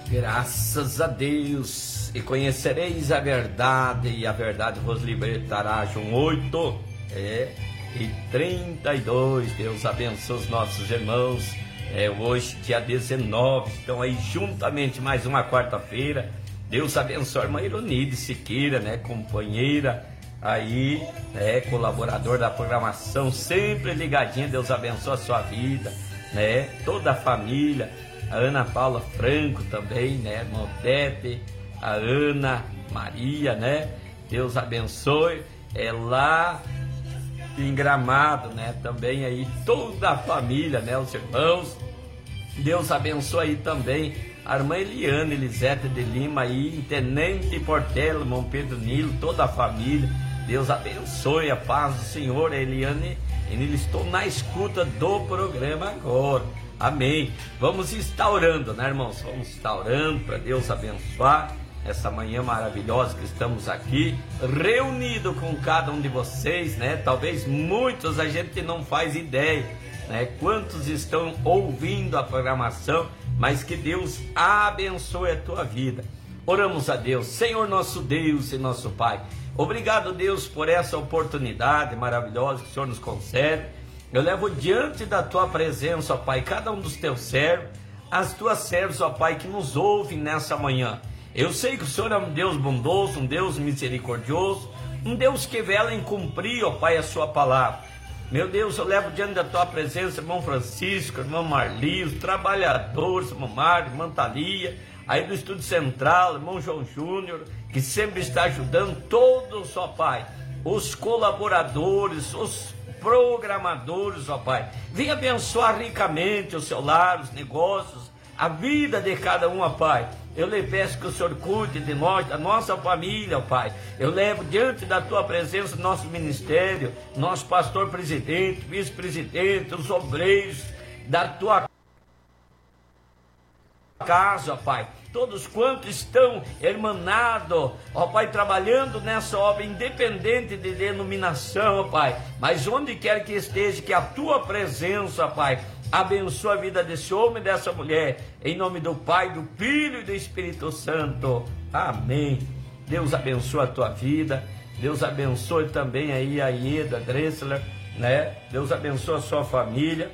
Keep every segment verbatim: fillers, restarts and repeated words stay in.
Graças a Deus, e conhecereis a verdade, e a verdade vos libertará. João oito, é, e trinta e dois. Deus abençoe os nossos irmãos. É, hoje, dia dezenove, estão aí juntamente mais uma quarta-feira. Deus abençoe a irmã Ironide Siqueira, né, companheira aí, né, colaborador da programação, sempre ligadinha. Deus abençoe a sua vida, né, toda a família. A Ana Paula Franco também, né, irmão Pepe, a Ana Maria, né, Deus abençoe. É lá em Gramado, né, também aí toda a família, né, os irmãos. Deus abençoe aí também a irmã Eliane Elisete de Lima aí, em Tenente Portela, irmão Pedro Nilo, toda a família. Deus abençoe, a paz do Senhor. A Eliane, eles estão na escuta do programa agora. Amém. Vamos estar orando, né, irmãos? Vamos estar orando para Deus abençoar essa manhã maravilhosa que estamos aqui, reunido com cada um de vocês, né? Talvez muitos a gente não faz ideia, né? Quantos estão ouvindo a programação, mas que Deus abençoe a tua vida. Oramos a Deus. Senhor nosso Deus e nosso Pai, obrigado, Deus, por essa oportunidade maravilhosa que o Senhor nos concede. Eu levo diante da tua presença, ó Pai, cada um dos teus servos, as tuas servas, ó Pai, que nos ouvem nessa manhã. Eu sei que o Senhor é um Deus bondoso, um Deus misericordioso, um Deus que vela em cumprir, ó Pai, a sua palavra. Meu Deus, eu levo diante da tua presença, irmão Francisco, irmão Marli, os trabalhadores, irmão Mário, irmã Thalia, aí do Estúdio Central, irmão João Júnior, que sempre está ajudando todos, ó Pai, os colaboradores, os programadores, ó Pai. Venha abençoar ricamente o seu lar, os negócios, a vida de cada um, ó Pai. Eu lhe peço que o Senhor cuide de nós, da nossa família, ó Pai. Eu levo diante da tua presença nosso ministério, nosso pastor presidente, vice-presidente, os obreiros da tua casa, ó Pai. Todos quantos estão hermanados, ó Pai, trabalhando nessa obra, independente de denominação, ó Pai, mas onde quer que esteja, que a tua presença, ó Pai, abençoe a vida desse homem e dessa mulher, em nome do Pai, do Filho e do Espírito Santo, amém. Deus abençoe a tua vida, Deus abençoe também aí a Ieda Dressler, né? Deus abençoe a sua família.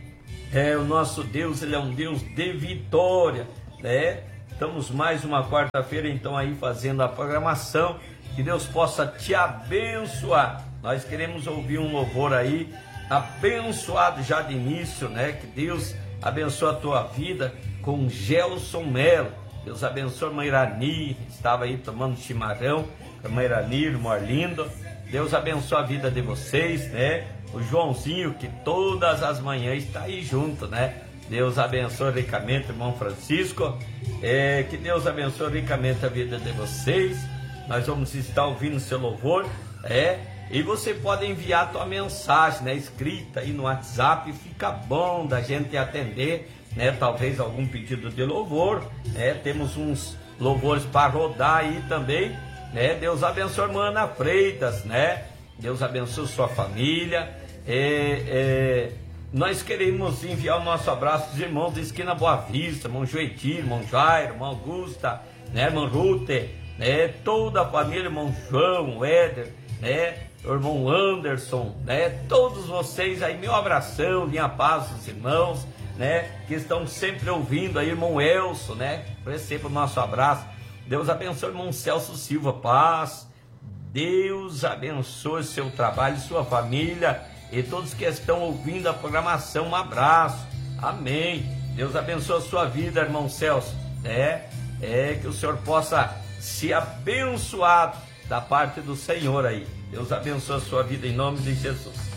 É, o nosso Deus, ele é um Deus de vitória, né? Estamos mais uma quarta-feira, então, aí fazendo a programação. Que Deus possa te abençoar. Nós queremos ouvir um louvor aí, abençoado já de início, né? Que Deus abençoe a tua vida com Gelson Melo. Deus abençoe a irmã Irani, estava aí tomando chimarrão. A irmã Irani, irmão Arlindo. Deus abençoe a vida de vocês, né? O Joãozinho, que todas as manhãs está aí junto, né? Deus abençoe ricamente, irmão Francisco. É, que Deus abençoe ricamente a vida de vocês. Nós vamos estar ouvindo seu louvor. É, e você pode enviar a tua mensagem, né, escrita aí no WhatsApp. Fica bom da gente atender, né? Talvez algum pedido de louvor, né? Temos uns louvores para rodar aí também, né? Deus abençoe a irmã Ana Freitas, né? Deus abençoe sua família. É, é, nós queremos enviar o nosso abraço aos irmãos da Esquina Boa Vista, irmão Joetir, irmão Jairo, irmão Augusta, né, irmão Rute, né, toda a família, irmão João, Éder, né, o irmão Anderson, né, todos vocês aí, meu abração, minha paz dos irmãos, né, que estão sempre ouvindo aí, irmão Elson, né, receba o nosso abraço. Deus abençoe o irmão Celso Silva, paz. Deus abençoe seu trabalho, sua família e todos que estão ouvindo a programação. Um abraço, amém. Deus abençoe a sua vida, irmão Celso. É, é que o Senhor possa se abençoar da parte do Senhor aí. Deus abençoe a sua vida em nome de Jesus.